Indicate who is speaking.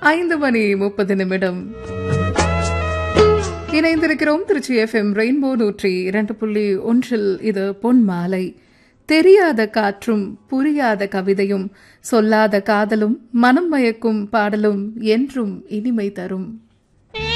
Speaker 1: 5:30 இணைந்திருக்கிறோம். Trichy FM rainbow 102.1 இது பொன் மாலை. தெரியாத காற்றும் புரியாத கவிதையும் சொல்லாத காதலும் மனம் மயக்கும் பாடலும் என்றும் இனிமை தரும்.